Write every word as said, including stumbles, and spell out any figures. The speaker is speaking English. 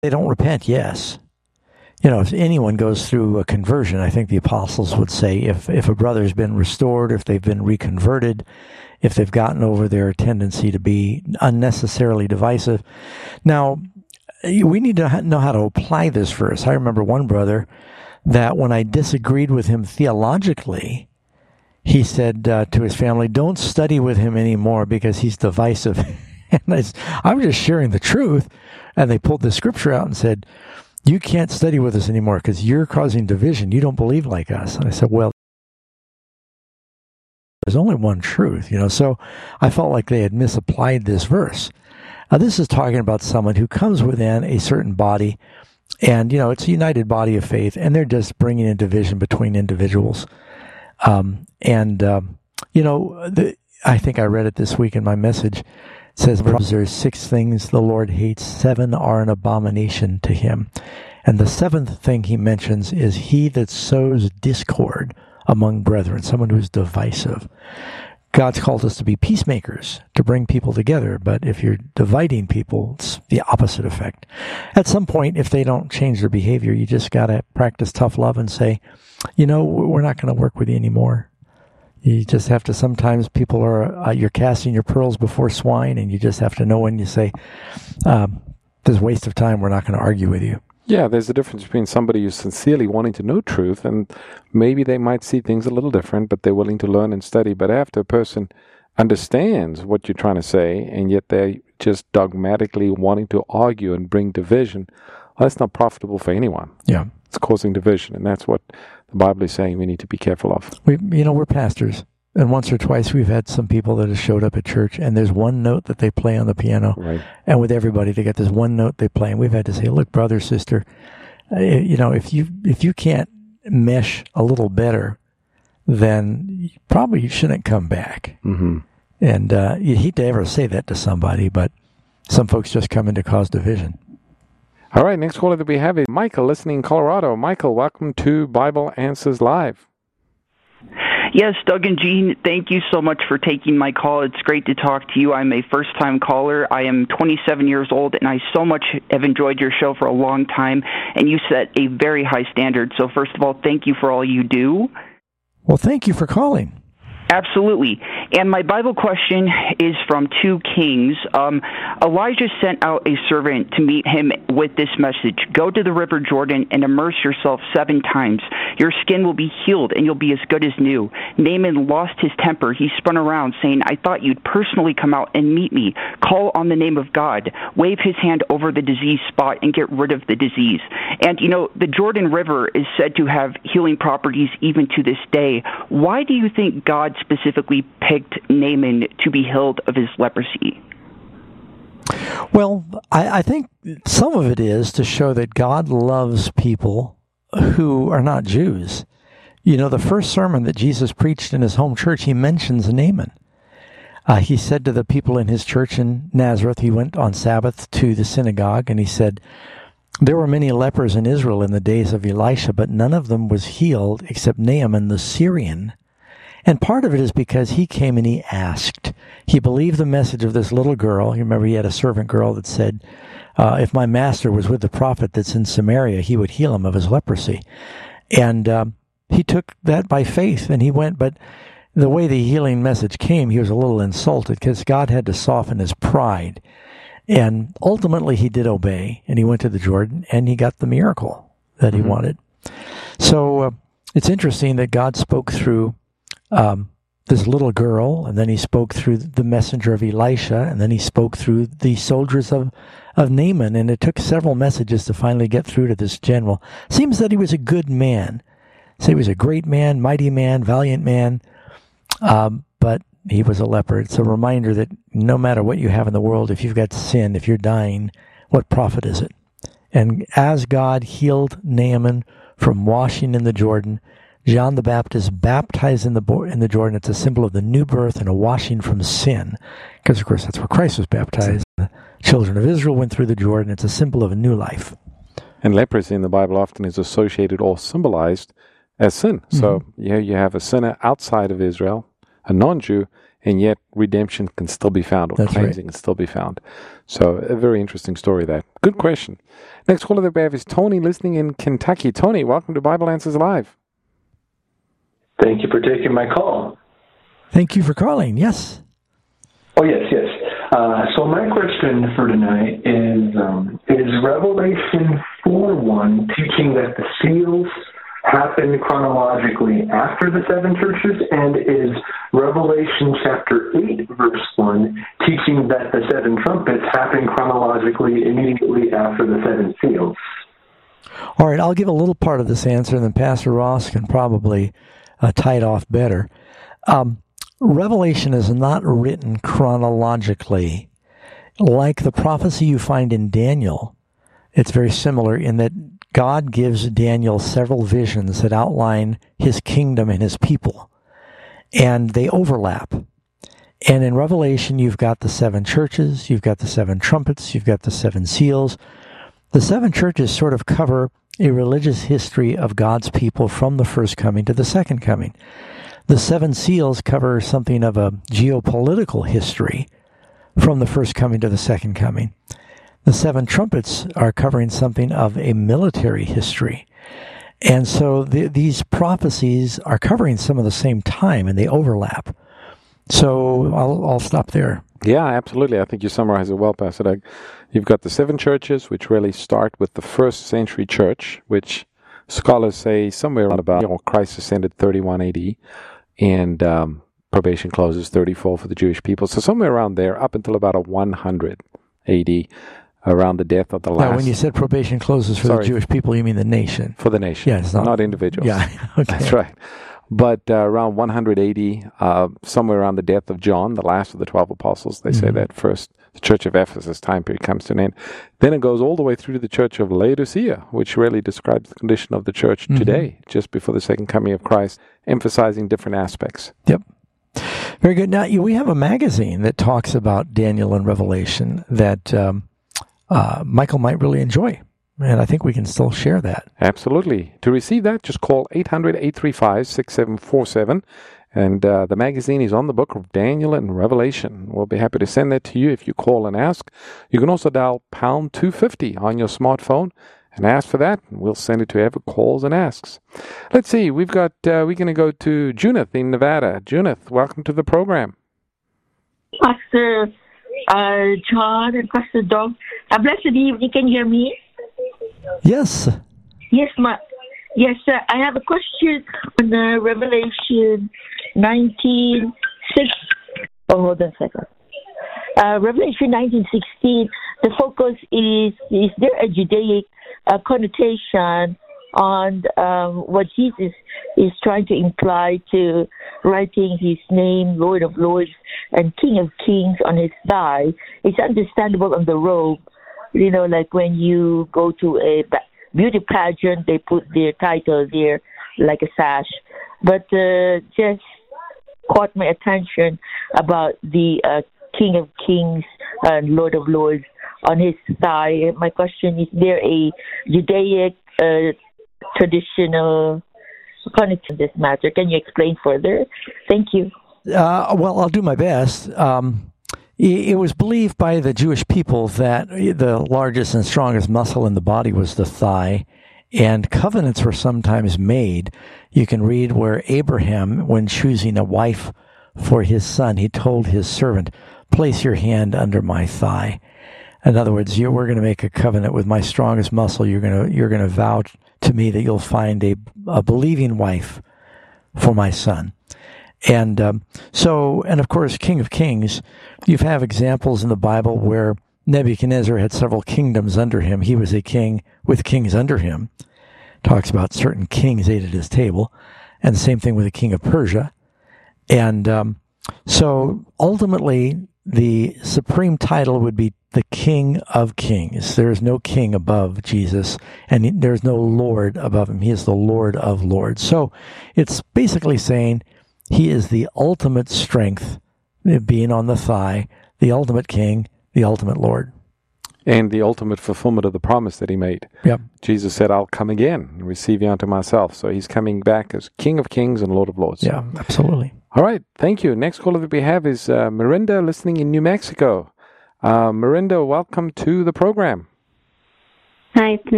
they don't repent, yes. You know, if anyone goes through a conversion, I think the apostles would say if, if a brother's been restored, if they've been reconverted, if they've gotten over their tendency to be unnecessarily divisive. Now, we need to know how to apply this verse. I remember one brother that when I disagreed with him theologically, he said uh, to his family, don't study with him anymore because he's divisive. And I, I was just sharing the truth, and they pulled the scripture out and said, you can't study with us anymore because you're causing division. You don't believe like us. And I said, well, there's only one truth, you know. So I felt like they had misapplied this verse. Now, this is talking about someone who comes within a certain body, and, you know, it's a united body of faith, and they're just bringing in division between individuals. Um, and, um, you know, the, I think I read it this week in my message. It says, there's six things the Lord hates, seven are an abomination to him. And the seventh thing he mentions is he that sows discord among brethren, someone who's divisive. God's called us to be peacemakers, to bring people together. But if you're dividing people, it's the opposite effect. At some point, if they don't change their behavior, you just got to practice tough love and say, you know, we're not going to work with you anymore. You just have to, sometimes people are, uh, you're casting your pearls before swine, and you just have to know when you say, um, this is a waste of time, we're not going to argue with you. Yeah, there's a difference between somebody who's sincerely wanting to know truth, and maybe they might see things a little different, but they're willing to learn and study. But after a person understands what you're trying to say, and yet they're just dogmatically wanting to argue and bring division, well, that's not profitable for anyone. Yeah. It's causing division, and that's what the Bible is saying we need to be careful of. We, you know, we're pastors, and once or twice we've had some people that have showed up at church, and there's one note that they play on the piano, right. And with everybody they get this one note they play, and we've had to say, look, brother, sister, uh, you know, if you if you can't mesh a little better, then you probably shouldn't come back. Mm-hmm. And uh, you hate to ever say that to somebody, but some folks just come in to cause division. All right, next caller that we have is Michael, listening in Colorado. Michael, welcome to Bible Answers Live. Yes, Doug and Gene, thank you so much for taking my call. It's great to talk to you. I'm a first-time caller. I am twenty-seven years old, and I so much have enjoyed your show for a long time, and you set a very high standard. So first of all, thank you for all you do. Well, thank you for calling. Absolutely. And my Bible question is from two Kings. Um, Elijah sent out a servant to meet him with this message. Go to the river Jordan and immerse yourself seven times. Your skin will be healed and you'll be as good as new. Naaman lost his temper. He spun around saying, I thought you'd personally come out and meet me. Call on the name of God. Wave his hand over the diseased spot and get rid of the disease. And, you know, the Jordan River is said to have healing properties even to this day. Why do you think God specifically picked Naaman to be healed of his leprosy? Well, I, I think some of it is to show that God loves people who are not Jews. You know, the first sermon that Jesus preached in his home church, he mentions Naaman. Uh, he said to the people in his church in Nazareth, he went on Sabbath to the synagogue, and he said, there were many lepers in Israel in the days of Elisha, but none of them was healed except Naaman the Syrian. And part of it is because he came and he asked. He believed the message of this little girl. You remember he had a servant girl that said, uh, if my master was with the prophet that's in Samaria, he would heal him of his leprosy. And um, he took that by faith, and he went. But the way the healing message came, he was a little insulted because God had to soften his pride. And ultimately he did obey, and he went to the Jordan, and he got the miracle that he mm-hmm. wanted. So uh, it's interesting that God spoke through Um, this little girl, and then he spoke through the messenger of Elisha, and then he spoke through the soldiers of, of Naaman, and it took several messages to finally get through to this general. Seems that he was a good man. So he was a great man, mighty man, valiant man, um, but he was a leper. It's a reminder that no matter what you have in the world, if you've got sin, if you're dying, what profit is it? And as God healed Naaman from washing in the Jordan, John the Baptist baptized in the in the Jordan. It's a symbol of the new birth and a washing from sin. Because, of course, that's where Christ was baptized. The children of Israel went through the Jordan. It's a symbol of a new life. And leprosy in the Bible often is associated or symbolized as sin. Mm-hmm. So here you have a sinner outside of Israel, a non-Jew, and yet redemption can still be found, or That's cleansing right. can still be found. So a very interesting story there. Good question. Next caller that we have is Tony, listening in Kentucky. Tony, welcome to Bible Answers Live. Thank you for taking my call. Thank you for calling. Yes. Oh, yes, yes. Uh, so my question for tonight is, um, is Revelation four one teaching that the seals happen chronologically after the seven churches, and is Revelation chapter eight, verse one, teaching that the seven trumpets happen chronologically immediately after the seven seals? All right, I'll give a little part of this answer, and then Pastor Ross can probably uh, tie it off better. Um, Revelation is not written chronologically. Like the prophecy you find in Daniel, it's very similar in that God gives Daniel several visions that outline his kingdom and his people, and they overlap. And in Revelation, you've got the seven churches, you've got the seven trumpets, you've got the seven seals. The seven churches sort of cover a religious history of God's people from the first coming to the second coming. The seven seals cover something of a geopolitical history from the first coming to the second coming. The seven trumpets are covering something of a military history. And so the, these prophecies are covering some of the same time, and they overlap. So I'll, I'll stop there. Yeah, absolutely. I think you summarized it well, Pastor Doug. You've got the seven churches, which really start with the first century church, which scholars say somewhere around about, you know, Christ ascended thirty-one A D, and um, probation closes thirty-four for the Jewish people. So somewhere around there, up until about a one hundred A D, around the death of the last. Now, when you said probation closes for Sorry. the Jewish people, you mean the nation? For the nation. Yeah, it's not, not individuals. Yeah, okay. That's right. But uh, around one hundred eighty, uh, somewhere around the death of John, the last of the twelve apostles, they mm-hmm. say that first the Church of Ephesus time period comes to an end. Then it goes all the way through to the Church of Laodicea, which really describes the condition of the church mm-hmm. today, just before the second coming of Christ, emphasizing different aspects. Yep. Very good. Now, we have a magazine that talks about Daniel and Revelation that um, uh, Michael might really enjoy. And I think we can still share that. Absolutely. To receive that, just call eight hundred, eight three five, six seven four seven. And uh, the magazine is on the book of Daniel and Revelation. We'll be happy to send that to you if you call and ask. You can also dial pound two fifty on your smartphone and ask for that. And we'll send it to whoever calls and asks. Let's see. We've got, uh, we're going to go to Junith in Nevada. Junith, welcome to the program. Pastor uh, John and Pastor Doug, a blessed evening. Can you hear me? Yes. Yes, ma. Yes, sir. I have a question on uh, Revelation nineteen six. Oh, hold on a second. Uh, Revelation nineteen sixteen. The focus is: is there a Judaic uh, connotation on um, what Jesus is trying to imply to writing his name, Lord of Lords and King of Kings, on his thigh? It's understandable on the robe. You know, like when you go to a beauty pageant, they put their title there like a sash. But uh, just caught my attention about the uh, King of Kings and Lord of Lords on his thigh. My question is, there a Judaic uh, traditional connection to this matter? Can you explain further? Thank you. Uh, well, I'll do my best. Um, It was believed by the Jewish people that the largest and strongest muscle in the body was the thigh, and covenants were sometimes made. You can read where Abraham, when choosing a wife for his son, he told his servant, "Place your hand under my thigh." In other words, you, we're going to make a covenant with my strongest muscle. You're going to you're going to vow to me that you'll find a, a believing wife for my son. And um, so, and of course, King of Kings, you have examples in the Bible where Nebuchadnezzar had several kingdoms under him. He was a king with kings under him. Talks about certain kings ate at his table. And the same thing with the king of Persia. And um, so, ultimately, the supreme title would be the King of Kings. There is no king above Jesus, and there's no Lord above him. He is the Lord of Lords. So, it's basically saying he is the ultimate strength, being on the thigh, the ultimate king, the ultimate Lord. And the ultimate fulfillment of the promise that he made. Yep. Jesus said, "I'll come again and receive you unto myself." So he's coming back as King of Kings and Lord of Lords. Yeah, absolutely. All right. Thank you. Next caller that we have is uh, Miranda, listening in New Mexico. Uh, Miranda, welcome to the program. Hi, it's